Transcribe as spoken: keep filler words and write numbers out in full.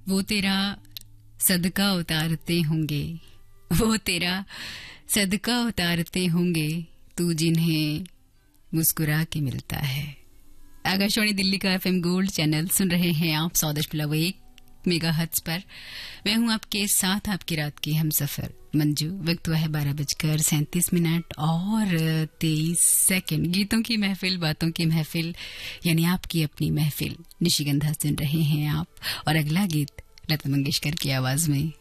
वो तेरा सदका उतारते होंगे, वो तेरा सदका उतारते होंगे, तू जिन्हें मुस्कुरा के मिलता है। आकाशवाणी दिल्ली का एफएम गोल्ड चैनल सुन रहे हैं आप सौ दशमलव एक मेगा हर्ट्ज पर। मैं हूं आपके साथ, आपकी रात की हमसफर मंजू। वक्त हुआ है बारह बजकर सैंतीस मिनट और तेईस सेकंड। गीतों की महफिल, बातों की महफिल, यानी आपकी अपनी महफिल निशिगंधा सुन रहे हैं आप। और अगला गीत लता मंगेशकर की आवाज में